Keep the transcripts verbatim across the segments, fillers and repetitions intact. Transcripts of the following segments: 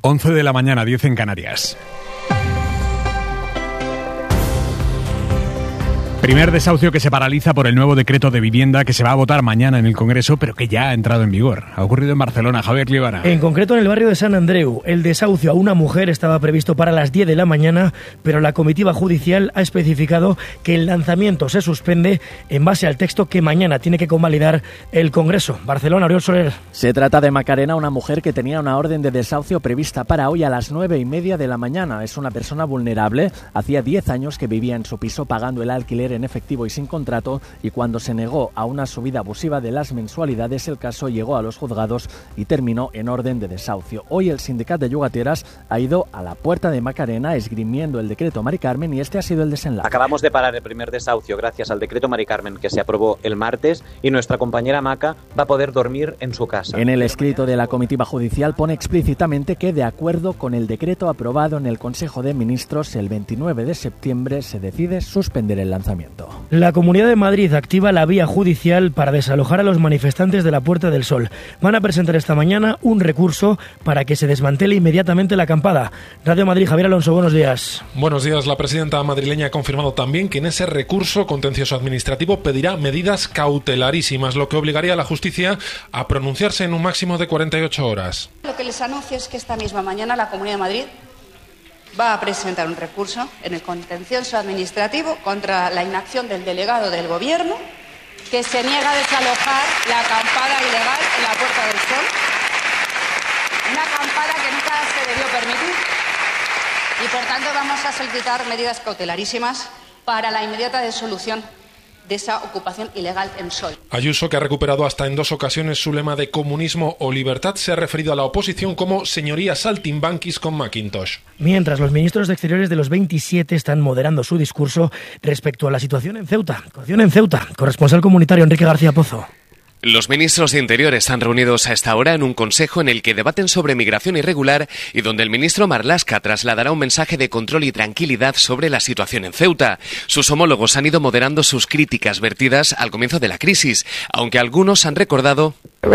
once de la mañana, diez en Canarias. Primer desahucio que se paraliza por el nuevo decreto de vivienda que se va a votar mañana en el Congreso, pero que ya ha entrado en vigor. Ha ocurrido en Barcelona. Javier Libana. En concreto en el barrio de Sant Andreu. El desahucio a una mujer estaba previsto para las diez de la mañana, pero la comitiva judicial ha especificado que el lanzamiento se suspende en base al texto que mañana tiene que convalidar el Congreso. Barcelona, Oriol Soler. Se trata de Macarena, una mujer que tenía una orden de desahucio prevista para hoy a las nueve y media de la mañana. Es una persona vulnerable. Hacía diez años que vivía en su piso pagando el alquiler en efectivo y sin contrato, y cuando se negó a una subida abusiva de las mensualidades, el caso llegó a los juzgados y terminó en orden de desahucio. Hoy el sindicato de llogateras ha ido a la puerta de Macarena esgrimiendo el decreto Mari Carmen, y este ha sido el desenlace. Acabamos de parar el primer desahucio gracias al decreto Mari Carmen que se aprobó el martes, y nuestra compañera Maca va a poder dormir en su casa. En el escrito de la comitiva judicial pone explícitamente que, de acuerdo con el decreto aprobado en el Consejo de Ministros el veintinueve de septiembre, se decide suspender el lanzamiento. La Comunidad de Madrid activa la vía judicial para desalojar a los manifestantes de la Puerta del Sol. Van a presentar esta mañana un recurso para que se desmantele inmediatamente la acampada. Radio Madrid, Javier Alonso, buenos días. Buenos días. La presidenta madrileña ha confirmado también que en ese recurso contencioso administrativo pedirá medidas cautelarísimas, lo que obligaría a la justicia a pronunciarse en un máximo de cuarenta y ocho horas. Lo que les anuncio es que esta misma mañana la Comunidad de Madrid va a presentar un recurso en el contencioso administrativo contra la inacción del delegado del Gobierno, que se niega a desalojar la acampada ilegal en la Puerta del Sol, una acampada que nunca se debió permitir, y por tanto vamos a solicitar medidas cautelarísimas para la inmediata disolución de esa ocupación ilegal en Sol. Ayuso, que ha recuperado hasta en dos ocasiones su lema de comunismo o libertad, se ha referido a la oposición como señoría saltimbanquis con Macintosh. Mientras los ministros de Exteriores de los veintisiete están moderando su discurso respecto a la situación en Ceuta. Situación en Ceuta. Corresponsal comunitario Enrique García Pozo. Los ministros de Interior están reunidos a esta hora en un consejo en el que debaten sobre migración irregular y donde el ministro Marlaska trasladará un mensaje de control y tranquilidad sobre la situación en Ceuta. Sus homólogos han ido moderando sus críticas vertidas al comienzo de la crisis, aunque algunos han recordado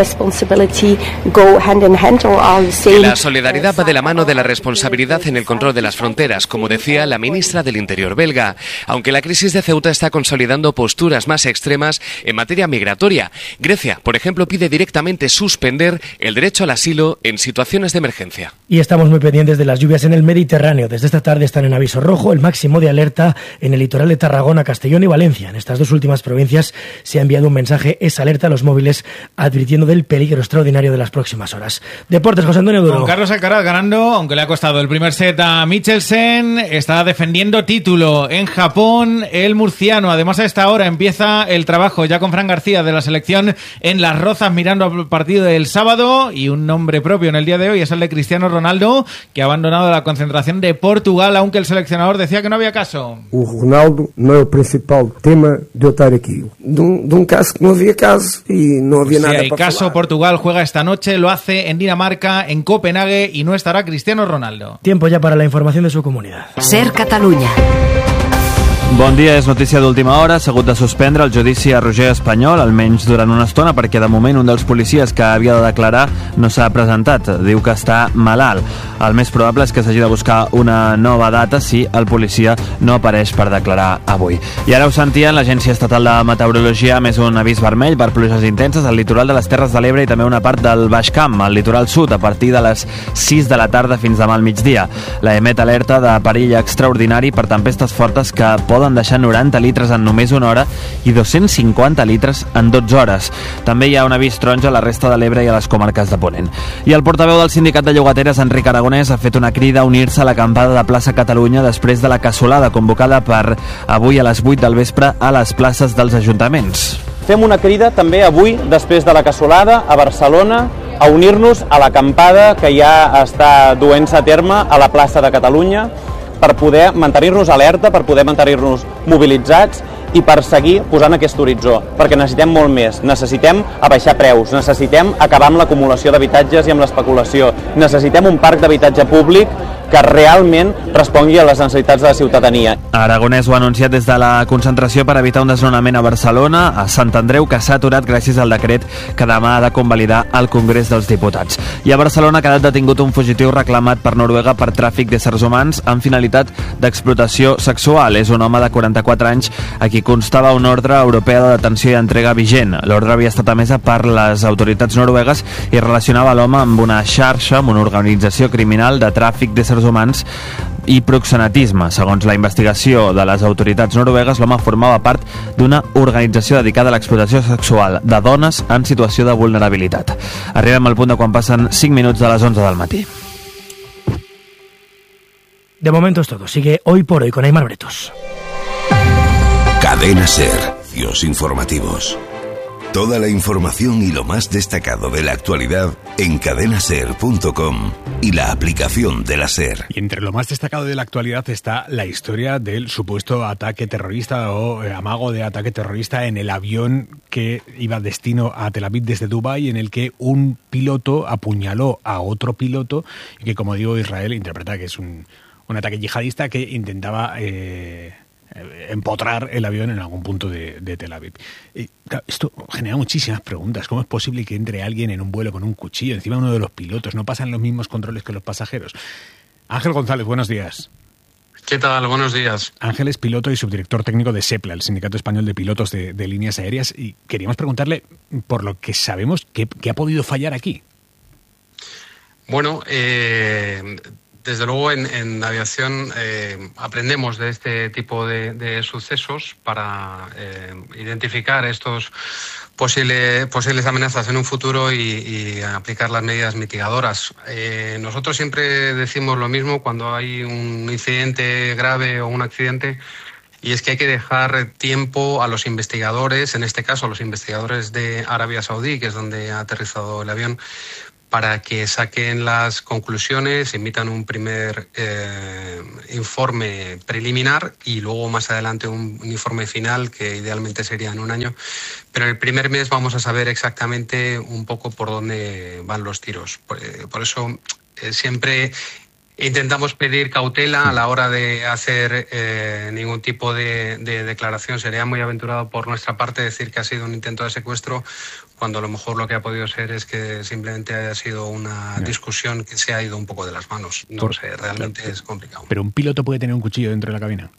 que la solidaridad va de la mano de la responsabilidad en el control de las fronteras, como decía la ministra del Interior belga, aunque la crisis de Ceuta está consolidando posturas más extremas en materia migratoria. Grecia, por ejemplo, pide directamente suspender el derecho al asilo en situaciones de emergencia. Y estamos muy pendientes de las lluvias en el Mediterráneo. Desde esta tarde están en aviso rojo, el máximo de alerta en el litoral de Tarragona, Castellón y Valencia. En estas dos últimas provincias se ha enviado un mensaje, esa alerta a los móviles, advirtiendo del peligro extraordinario de las próximas horas. Deportes, José Antonio Duro. Con Carlos Alcaraz ganando, aunque le ha costado el primer set a Michelsen, está defendiendo título en Japón el murciano. Además, a esta hora empieza el trabajo ya con Fran García de la selección en Las Rozas, mirando al partido del sábado, y un nombre propio en el día de hoy es el de Cristiano Ronaldo, que ha abandonado la concentración de Portugal, aunque el seleccionador decía que no había caso. O Ronaldo no es el principal tema de eu estar aquí. De un, de un caso que no había caso y no había pues nada sí, hay para caso. falar. Portugal juega esta noche, lo hace en Dinamarca, en Copenhague, y no estará Cristiano Ronaldo. Tiempo ya para la información de su comunidad. Ser Catalunya. Bon dia, és notícia d'última hora. S'ha hagut de suspendre el judici a Roger Espanyol, almenys durant una estona, perquè de moment un dels policies que havia de declarar no s'ha presentat. Diu que està malalt. El més probable és que s'hagi de buscar una nova data si el policia no apareix per declarar avui. I ara ho sentien, l'Agència Estatal de Meteorologia ha més un avís vermell per pluges intenses al litoral de les Terres de l'Ebre i també una part del Baix Camp, al litoral sud, a partir de les sis de la tarda fins demà al migdia. La emet alerta de perill extraordinari per tempestes fortes que poden deixar noranta litres en només una hora i dos-cents cinquanta litres en dotze hores. També hi ha un avís taronja a la resta de l'Ebre i a les comarques de Ponent. I el portaveu del sindicat de llogateres, Enric Aragonès, ha fet una crida a unir-se a l'acampada de Plaça Catalunya després de la cassolada convocada per avui a les vuit del vespre a les places dels ajuntaments. Fem una crida també avui, després de la cassolada, a Barcelona, a unir-nos a l'acampada que ja està duent-se a terme a la plaça de Catalunya, per poder mantenir-nos alerta, per poder mantenir-nos mobilitzats i per seguir posant aquest horitzó, perquè necessitem molt més, necessitem abaixar preus, necessitem acabar amb l'acumulació d'habitatges i amb l'especulació, necessitem un parc d'habitatge públic que realment respongui a les necessitats de la ciutadania. Aragonès ho ha anunciat des de la concentració per evitar un desnonament a Barcelona, a Sant Andreu, que s'ha aturat gràcies al decret que demà ha de convalidar al Congrés dels Diputats. I a Barcelona ha quedat detingut un fugitiu reclamat per Noruega per tràfic d'éssers humans amb finalitat d'explotació sexual. És un home de quaranta-quatre anys a qui constava una ordre europea de detenció i entrega vigent. L'ordre havia estat emesa per les autoritats noruegues i relacionava l'home amb una xarxa, amb una organització criminal de tràfic d'éssers humans i proxenetisme. Segons la investigació de les autoritats noruegues, l'home formava part d'una organització dedicada a l'explotació sexual de dones en situació de vulnerabilitat. Arribem al punt de quan passen cinc minuts de les onze del matí. De momento es todo. Sigue Hoy por Hoy con Aimar Bretos. Cadena SER. Dios informativos. Toda la información y lo más destacado de la actualidad en cadena ser punto com y la aplicación de la SER. Y entre lo más destacado de la actualidad está la historia del supuesto ataque terrorista o eh, amago de ataque terrorista en el avión que iba destino a Tel Aviv desde Dubái, en el que un piloto apuñaló a otro piloto y que, como digo, Israel interpreta que es un, un ataque yihadista que intentaba Eh, empotrar el avión en algún punto de, de Tel Aviv. Y, claro, esto genera muchísimas preguntas. ¿Cómo es posible que entre alguien en un vuelo con un cuchillo encima de uno de los pilotos? ¿No pasan los mismos controles que los pasajeros? Ángel González, buenos días. ¿Qué tal? Buenos días. Ángel es piloto y subdirector técnico de SEPLA, el Sindicato Español de Pilotos de, de Líneas Aéreas, y queríamos preguntarle, por lo que sabemos, ¿qué, qué ha podido fallar aquí? Bueno, eh... desde luego en, en aviación eh, aprendemos de este tipo de, de sucesos para eh, identificar estos posible, posibles amenazas en un futuro y, y aplicar las medidas mitigadoras. Eh, nosotros siempre decimos lo mismo cuando hay un incidente grave o un accidente, y es que hay que dejar tiempo a los investigadores, en este caso a los investigadores de Arabia Saudí, que es donde ha aterrizado el avión, para que saquen las conclusiones, emitan un primer eh, informe preliminar y luego más adelante un, un informe final, que idealmente sería en un año. Pero en el primer mes vamos a saber exactamente un poco por dónde van los tiros. Por, eh, por eso eh, siempre intentamos pedir cautela a la hora de hacer eh, ningún tipo de, de declaración. Sería muy aventurado por nuestra parte decir que ha sido un intento de secuestro, cuando a lo mejor lo que ha podido ser es que simplemente haya sido una discusión que se ha ido un poco de las manos. No por, sé, realmente claro, es complicado. ¿Pero un piloto puede tener un cuchillo dentro de la cabina?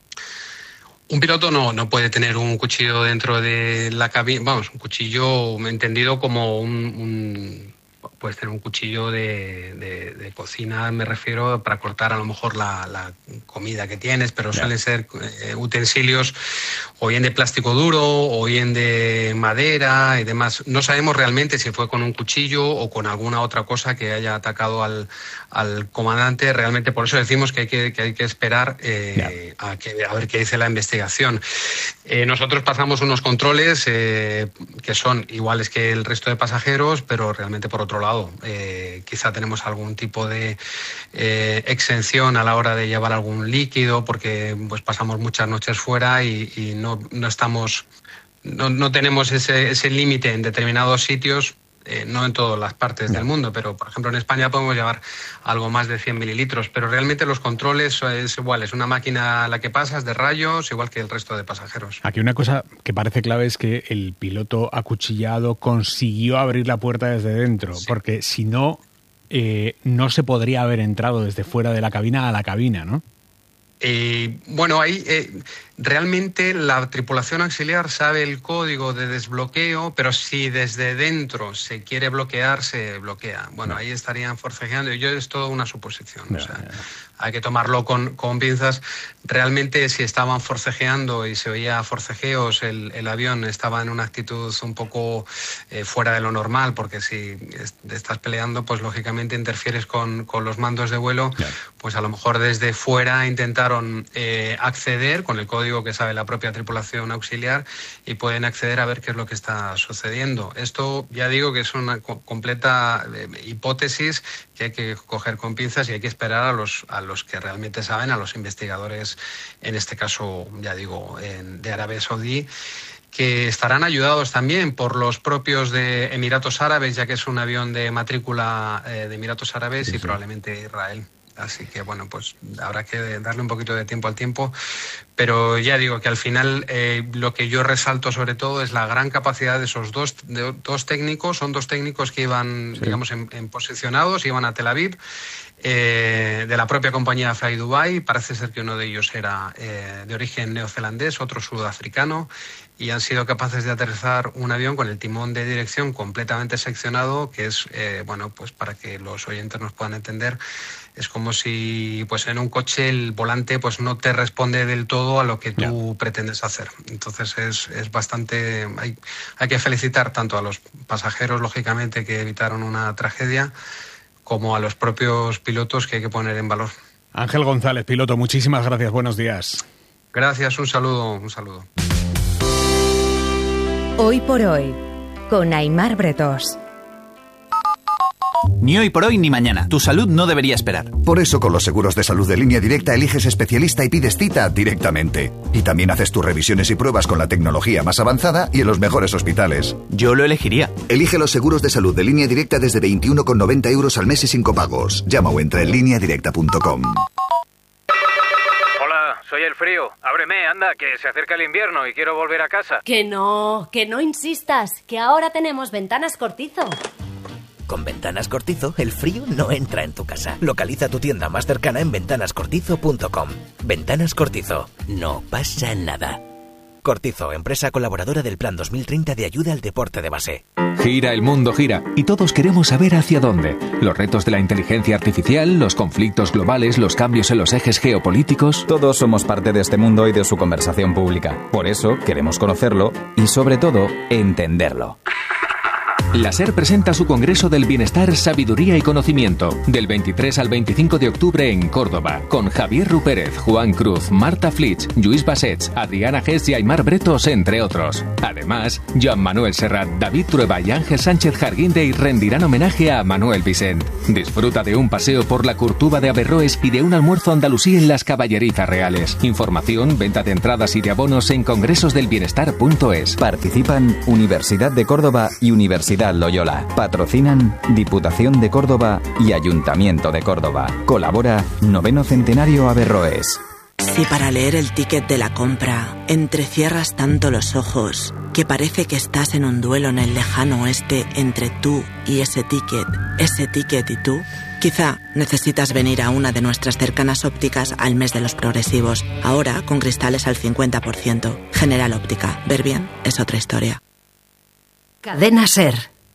Un piloto no, no puede tener un cuchillo dentro de la cabina. Vamos, un cuchillo entendido como un... un puedes tener un cuchillo de, de, de cocina, me refiero, para cortar a lo mejor la, la comida que tienes, pero suelen ser eh, utensilios o bien de plástico duro o bien de madera y demás. No sabemos realmente si fue con un cuchillo o con alguna otra cosa que haya atacado al, al comandante. Realmente por eso decimos que hay que, que, hay que esperar eh, a, que, a ver qué dice la investigación. Eh, nosotros pasamos unos controles eh, que son iguales que el resto de pasajeros, pero realmente por otro lado Eh, quizá tenemos algún tipo de eh, exención a la hora de llevar algún líquido, porque pues pasamos muchas noches fuera y, y no, no estamos no, no tenemos ese, ese límite en determinados sitios, eh, no en todas las partes del mundo, pero por ejemplo en España podemos llevar algo más de cien mililitros, pero realmente los controles es igual, es una máquina a la que pasas de rayos, igual que el resto de pasajeros. Aquí una cosa que parece clave es que el piloto acuchillado consiguió abrir la puerta desde dentro, sí. Porque si no, eh, no se podría haber entrado desde fuera de la cabina a la cabina, ¿no? Eh, bueno, ahí eh, realmente la tripulación auxiliar sabe el código de desbloqueo, pero si desde dentro se quiere bloquear, se bloquea. Bueno, no. Ahí estarían forcejeando y yo es toda una suposición. No, o sea, no. Hay que tomarlo con, con pinzas. Realmente si estaban forcejeando y se oía forcejeos, el, el avión estaba en una actitud un poco eh, fuera de lo normal, porque si estás peleando, pues lógicamente interfieres con, con los mandos de vuelo, yeah. Pues a lo mejor desde fuera intentaron eh, acceder con el código que sabe la propia tripulación auxiliar y pueden acceder a ver qué es lo que está sucediendo. Esto ya digo que es una co- completa eh, hipótesis que hay que coger con pinzas y hay que esperar a los, a los que realmente saben, a los investigadores, en este caso, ya digo, en, de Arabia Saudí, que estarán ayudados también por los propios de Emiratos Árabes, ya que es un avión de matrícula eh, de Emiratos Árabes, sí, y sí. Probablemente Israel Así que, bueno, pues habrá que darle un poquito de tiempo al tiempo. Pero ya digo que al final eh, lo que yo resalto sobre todo es la gran capacidad de esos dos, de, dos técnicos. Son dos técnicos que iban, sí. digamos, en, en posicionados, iban a Tel Aviv, eh, de la propia compañía Fly Dubai. Parece ser que uno de ellos era eh, de origen neozelandés, otro sudafricano, y han sido capaces de aterrizar un avión con el timón de dirección completamente seccionado, que es, eh, bueno, pues para que los oyentes nos puedan entender, es como si pues en un coche el volante pues no te responde del todo a lo que tú yeah. pretendes hacer. Entonces es, es bastante... Hay, hay que felicitar tanto a los pasajeros, lógicamente, que evitaron una tragedia, como a los propios pilotos, que hay que poner en valor. Ángel González, piloto, muchísimas gracias, buenos días. Gracias, un saludo, un saludo. Hoy por hoy, con Aimar Bretós. Ni hoy por hoy ni mañana. Tu salud no debería esperar. Por eso con los seguros de salud de Línea Directa eliges especialista y pides cita directamente. Y también haces tus revisiones y pruebas con la tecnología más avanzada y en los mejores hospitales. Yo lo elegiría. Elige los seguros de salud de Línea Directa desde veintiuno con noventa euros al mes y sin copagos. Llama o entra en línea directa punto com. Soy el frío. Ábreme, anda, que se acerca el invierno y quiero volver a casa. Que no, que no insistas, que ahora tenemos Ventanas Cortizo. Con Ventanas Cortizo, el frío no entra en tu casa. Localiza tu tienda más cercana en ventanas cortizo punto com. Ventanas Cortizo. No pasa nada. Cortizo, empresa colaboradora del Plan dos mil treinta de ayuda al deporte de base. Gira, el mundo gira, y todos queremos saber hacia dónde. Los retos de la inteligencia artificial, los conflictos globales, los cambios en los ejes geopolíticos... Todos somos parte de este mundo y de su conversación pública. Por eso queremos conocerlo y, sobre todo, entenderlo. La SER presenta su Congreso del Bienestar, Sabiduría y Conocimiento, del veintitrés al veinticinco de octubre en Córdoba, con Javier Rupérez, Juan Cruz, Marta Flitsch, Lluís Bassets, Adriana Gess y Aimar Bretós, entre otros. Además, Joan Manuel Serrat, David Trueba y Ángel Sánchez Jarguindey rendirán homenaje a Manuel Vicent. Disfruta de un paseo por la Curtuba de Averroes y de un almuerzo andalusí en las Caballerizas Reales. Información, venta de entradas y de abonos en congresos del bienestar punto es. Participan Universidad de Córdoba y Universidad Loyola. Patrocinan Diputación de Córdoba y Ayuntamiento de Córdoba. Colabora Noveno Centenario Averroes. Si para leer el ticket de la compra entrecierras tanto los ojos que parece que estás en un duelo en el lejano oeste entre tú y ese ticket, ese ticket y tú, quizá necesitas venir a una de nuestras cercanas ópticas al mes de los progresivos, ahora con cristales al cincuenta por ciento. General Óptica. Ver bien es otra historia. Cadena SER.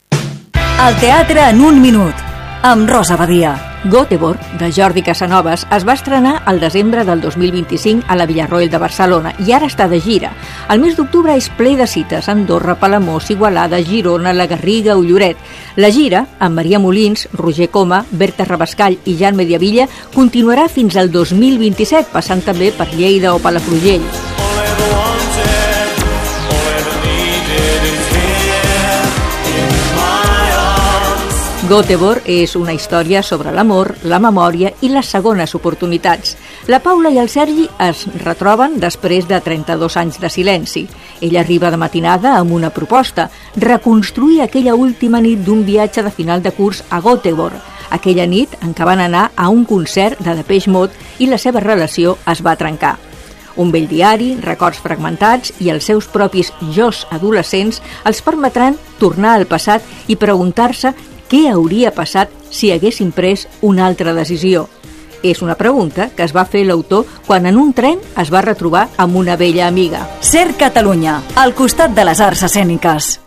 El teatre en un minut, amb Rosa Badia. Göteborg, de Jordi Casanovas, es va estrenar al desembre del dos mil vint-i-cinc a la Villarroel de Barcelona i ara està de gira. El mes d'octubre és ple de cites a Andorra, Palamós, Igualada, Girona, la Garriga o Lloret. La gira, amb Maria Molins, Roger Coma, Berta Rabascall i Jan Mediavilla, continuarà fins al dos mil vint-i-set, passant també per Lleida o Palafrugell. Göteborg és una història sobre l'amor, la memòria i les segones oportunitats. La Paula i el Sergi es retroben després de trenta-dos anys de silenci. Ella arriba de matinada amb una proposta, reconstruir aquella última nit d'un viatge de final de curs a Göteborg, aquella nit en què van anar a un concert de Depeche Mode i la seva relació es va trencar. Un vell diari, records fragmentats i els seus propis jos adolescents els permetran tornar al passat i preguntar-se què hauria passat si haguessin pres una altra decisió. És una pregunta que es va fer l'autor quan en un tren es va retrobar amb una vella amiga. SER Catalunya, al costat de les arts escèniques.